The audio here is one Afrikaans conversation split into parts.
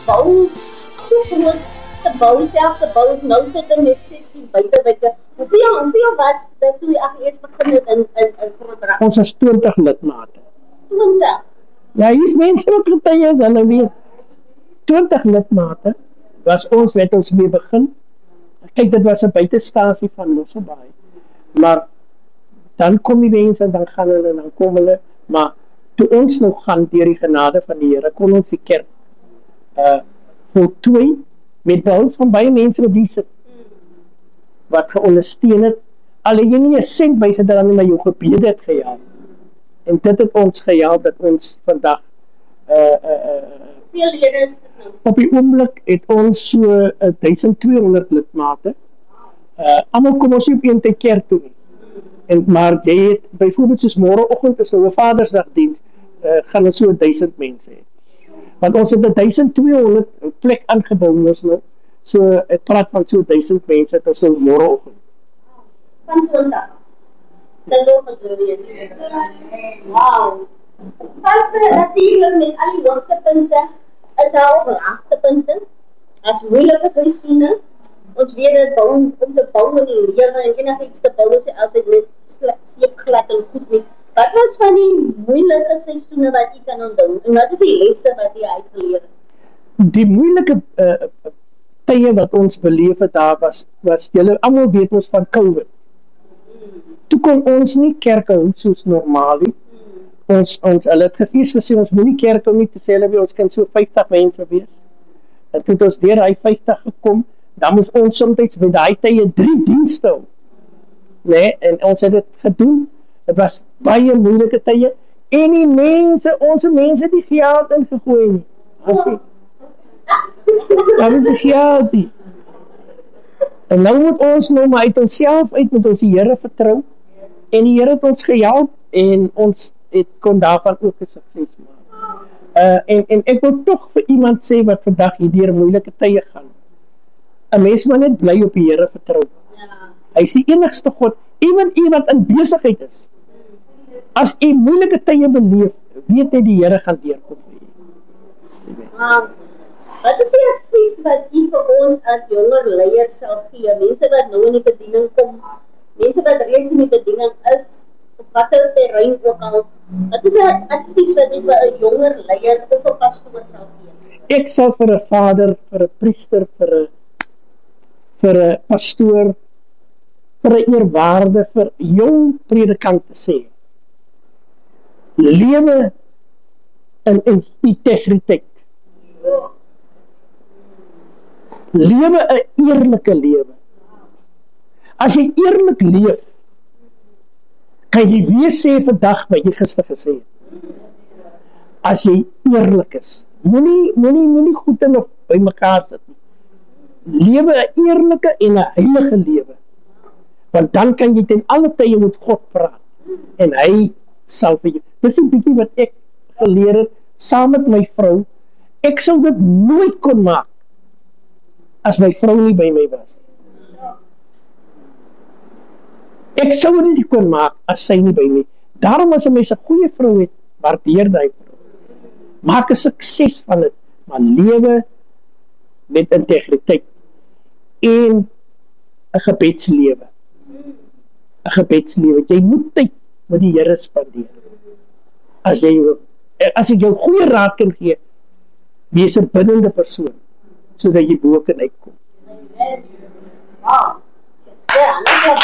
bou so groot te bou, self te bou, nou tot en met 16 buitewyke. Hoeveel was dit toe jy eers begin het in Grootbrak? Ons is 20 lidmate. 20? Ja, hier is mense wat getuies, hulle weet. 20 lidmate was ons, wat ons mee begin. Kyk, dit was 'n buitestasie van Mosselbaai. Maar dan kom die mense en dan gaan hulle en dan kom hulle, maar toe ons nog gaan deur die genade van die Here, kon ons die kerk voltooi met behulp van baie mense wat die sit, wat geondersteun het, al het jy nie 'n sent bygedra nie, maar jou gebede het gehelp. En dit het ons gehelp dat ons vandag Veel lede is dit nou. op die oomblik het ons so 1200 lidmate. Almal kom ons nie op een tyd kerk toe nie. Maar jy het byvoorbeeld soos môreoggend is nou 'n Vadersdagdiens, gaan ons so 1000 mense hê. Want ons het 1200 plek aangebou ons nou. So ek praat van so 1000 mense het ons nou môreoggend. Van Sondag. Dat wil gedoen. Wow. Vaste natuurlik met al die hoogtepunte is daar ook laagtepunte. As moeilike seisoene. Ons weet dat bou om te bou in die lewe en enigiets te bou is altyd net sleepglad en goed nie. Wat was van die moeilike seisoene wat jy kan onthou? En wat is die lesse wat jy uitgeleer het? Die moeilike tye wat ons beleef het daar was julle almal weet ons van COVID. Toe kon ons nie kerke hou soos normaal nie. Hulle het gesê ons moenie kerke hou nie, te sê hulle ons kan so 50 mense wees. En toe het ons deur hy 50 gekom, dan moes ons soms by daai tye 3 dienste hou. Nee, en ons het dit gedoen. Dit was baie moeilike tye en die mense, ons mense het nie geld ingegooi nie. Daar is die geld nie. En nou moet ons nou maar uit onsself uit met ons die Here vertrou. En die Here het ons gehelp en ons het kon daarvan ook 'n sukses maak. En ek wil tog vir iemand sê wat vandag hier deur moeilike tye gaan. 'n Mens moet net bly op die Here vertrou. Hy is die enigste God, iemand in besigheid is. As jy moeilike tye beleef, weet jy die Here gaan deurkom vir jou. Wat is die advies wat jy vir ons as jonger leiers sal gee? Mense wat nou in die bediening kom, mense wat reeds in die bediening is, op watter terrein ook al. Wat is die advies wat jy vir 'n jonger leier of 'n pastoor sal gee? Ek sal vir 'n vader, vir 'n priester, vir 'n pastoor, vir 'n eerwaarde, vir 'n jong predikant te sê: lewe in integriteit. Lewe 'n eerlike lewe. As jy eerlik leef, kan jy weer sê vandag wat jy gister gesê het. As jy eerlik is, moenie goed nog by mekaar sit nie. Lewe 'n eerlike en 'n heilige lewe. Want dan kan jy ten alle tye met God praat en hy sal vir jou. Dis 'n bietjie wat ek geleer het saam met my vrou. Ek sou dit nooit kon maak as my vrou nie by my was. Ek sou dit nie kon maak as sy nie by my. Daarom as 'n mens 'n goeie vrou het, waardeer daai vrou. Maak 'n sukses van dit, maar lewe met integriteit en 'n gebedslewe. 'n Gebedslewe. Jy moet tyd met die Here spandeer. As ek jou goeie raad kan gee, wees 'n biddende persoon, sodat jy bo kan uitkom. Ja, nou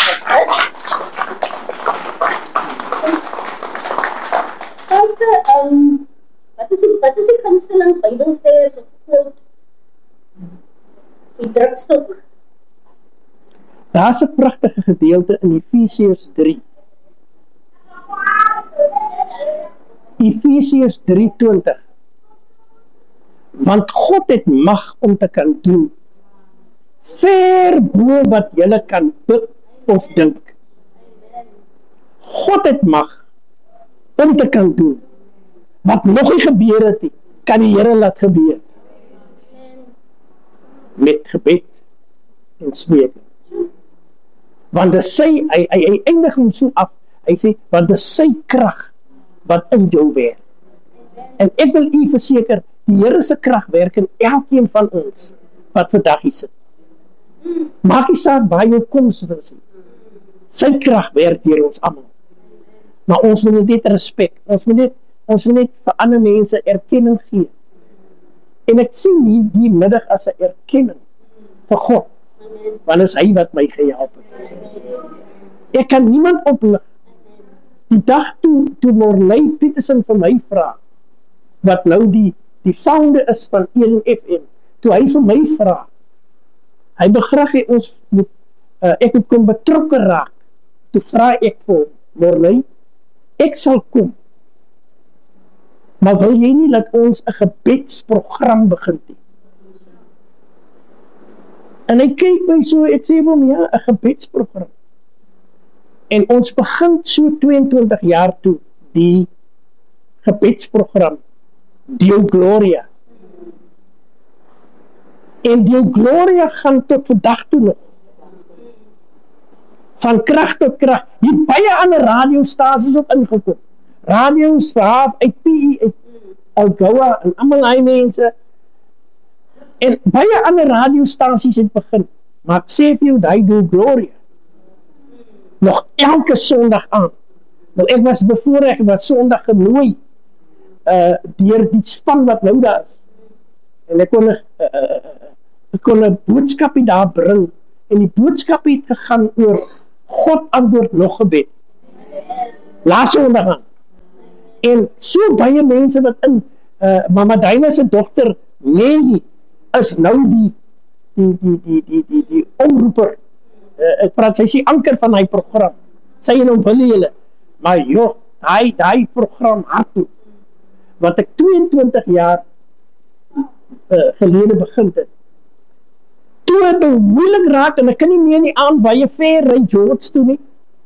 wat is die gunsteling Bybelvers of quote? Die drukstuk. Daar's 'n pragtige gedeelte in Efesiërs 3. Efesiërs 3:20. Want God het mag om te kan doen ver bo wat julle kan bid of dink. God het mag om te kan doen wat nog nie gebeur het nie, kan die Here laat gebeur. Met gebed en smeek. Want dis sy, hy eindig hom so af, hy sê, want dis sy krag wat in jou werk. En ek wil u verseker, die Here se krag werk in elkeen van ons wat vandag hier sit. Maak nie saak waar jou koms is nie. Sy krag werk deur ons almal. Maar ons moet net respek, ons moet net vir ander mense erkenning gee. En ek sien die middag as 'n erkenning vir God, want is hy wat my gehelp het. Ek kan niemand oplig. Die dag toe Morley Petersen vir my vra, wat nou die founder is van 1FM, toe hy vir my vra, hy begraag hy ons moet, ek moet kom betrokke raak, toe vra ek vir Morley, ek sal kom, maar wil jy nie dat ons 'n gebedsprogram begin nie? En hy kyk my so, ek sê vir hom, ja, 'n gebedsprogram. En ons begin so 22 jaar toe, die gebedsprogram, Deo Gloria. En Deo Gloria gaan tot vandag toe nog. Van krag tot krag. Hier baie ander radiostasies ook ingekom. Radio's verhaaf uit PE, uit Algoa en almal hy mense. En baie ander radiostasies het begin. Maar ek sê vir jou, die Deo Gloria. Nog elke Sondag aan. Nou ek was bevoorreg, ek was Sondag genooi deur die span wat nou daar is. En ek kon 'n boodskapie daar bring. En die boodskapie het gegaan oor God antwoord nog gebed. Laas Sondag aan. En so baie mense wat in Mama Dyna se dogter Nelly is nou die omroeper. Ek praat, sy is die anker van hy program. Sy en hom wil julle. Maar joh, hy program hardloop, wat ek 22 jaar gelede begin het. Toe het het moeilik raak, en ek kan nie meer nie aan baie ver ry George toe nie.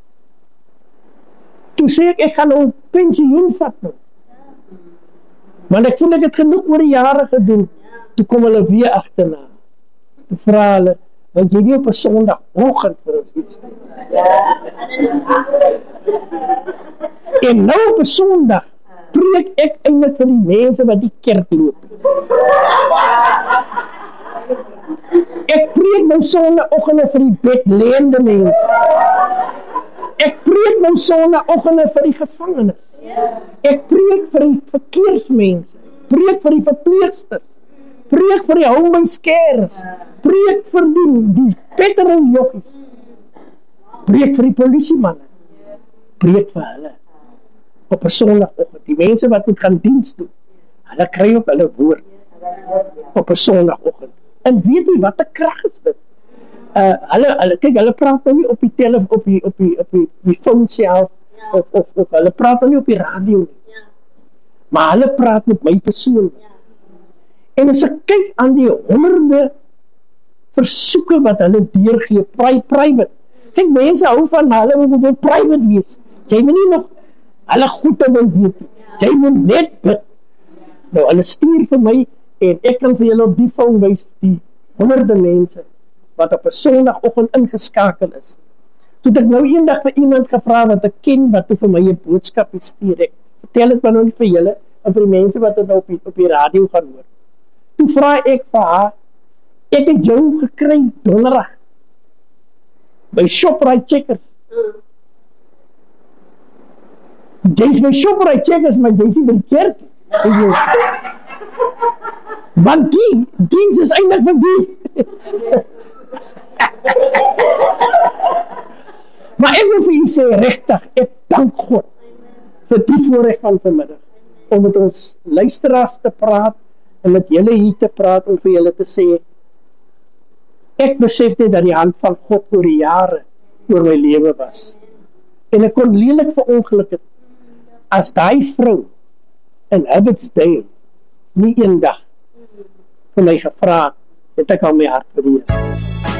Toe sê ek gaan nou pensioen vat nou. Want ek voel ek het genoeg oor die jare gedoen. Toe kom hulle weer agterna. Toe vra hulle, want jy nie op 'n Sondagoggend vir ons iets doen. En nou op 'n Sondag preek ek eintlik vir die mense wat die kerk loop. Ek preek nou Sondagoggende vir die bedleende mense. Ek preek nou Sondagoggende vir die gevangenes. Ek preek vir die verkeersmense. Preek vir die verpleegsters. Preek vir die homeboyscares. Preek vir die petroljochies. Preek vir die polisiemanne. Preek vir hulle. Op 'n Sondagoggend. Die mense wat moet gaan diens doen, hulle kry ook hulle woord. Op 'n Sondagoggend. En weet jy wat 'n krag is dit? Hulle praat nou nie op die telefoon, op die phone self, of hulle praat nou nie op die radio nie. Maar hulle praat met my persoonlik. En as ek kyk aan die honderde versoeke wat hulle deurgee, private. Kyk, mense hou van hulle wil private wees. Jy moet nie nog hulle goede wil weet nie. Jy moet net bid. Nou, hulle stuur vir my, en ek kan vir julle op die phone wys, die honderde mense, wat op 'n Sondagoggend ingeskakel is. Toe ek nou eendag vir iemand gevra wat ek ken, wat toe vir my 'n boodskap stuur, ek vertel dit maar nou nie vir julle, en vir die mense wat dit nou op die radio gaan hoor. Toe vra ek vir haar, ek het jou gekry donderdag, by Shoprite Checkers. Jy's by Shoprite Checkers, maar jy's nie by die kerk. Want die diens is eintlik vir die. Maar ek wil vir u sê, regtig, ek dank God vir die voorreg van vanmiddag, om met ons luisteraars te praat, en met julle hier te praat, om vir julle te sê, ek besef net dat die hand van God oor die jare, oor my lewe was. En ek kon lelik verongeluk het, as die vrou in Abbotsdale nie eendag vir my gevra het ek al my hart verleer.